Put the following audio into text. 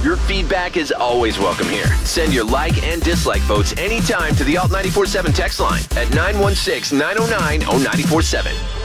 Your feedback is always welcome here. Send your like and dislike votes anytime to the Alt 94.7 text line at 916-909-0947.